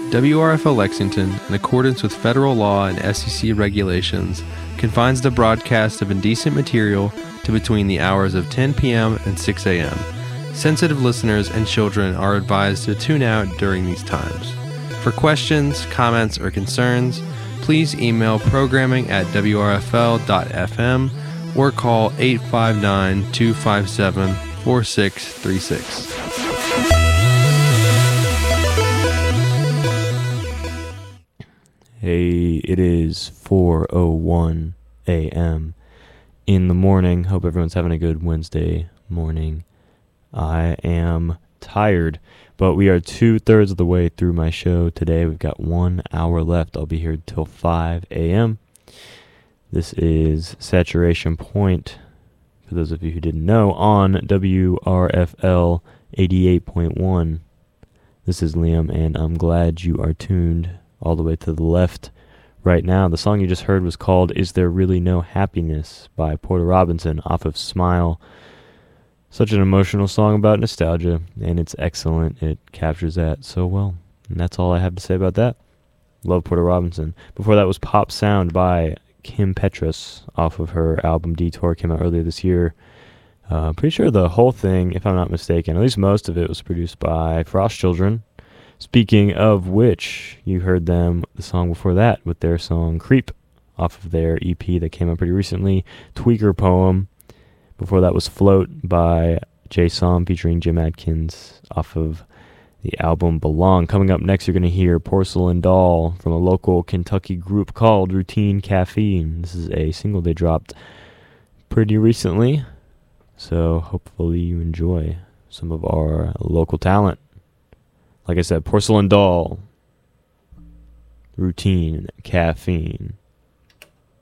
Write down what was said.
WRFL Lexington, in accordance with federal law and SEC regulations, confines the broadcast of indecent material to between the hours of 10 p.m. and 6 a.m. Sensitive listeners and children are advised to tune out during these times. For questions, comments, or concerns, please email programming@wrfl.fm or call 859-257-4636. Hey, it is 4:01 a.m. in the morning. Hope everyone's having a good Wednesday morning. I am tired, but we are 2/3 of the way through my show today. We've got 1 hour left. I'll be here till 5 a.m. This is Saturation Point, for those of you who didn't know, on WRFL 88.1. This is Liam, and I'm glad you are tuned all the way to the left right now. The song you just heard was called Is There Really No Happiness by Porter Robinson off of Smile. Such an emotional song about nostalgia, and it's excellent. It captures that so well. And that's all I have to say about that. Love Porter Robinson. Before that was Pop Sound by Kim Petras off of her album Detour, came out earlier this year. Pretty sure the whole thing, if I'm not mistaken, at least most of it, was produced by Frost Children. Speaking of which, you heard them the song before that with their song Creep off of their EP that came out pretty recently, Tweaker Poem. Before that was Float by Jay Som featuring Jim Adkins off of the album Belong. Coming up next, you're going to hear Porcelain Doll from a local Kentucky group called Routine Caffeine. This is a single they dropped pretty recently, so hopefully you enjoy some of our local talent. Like I said, Porcelain Doll, Routine Caffeine.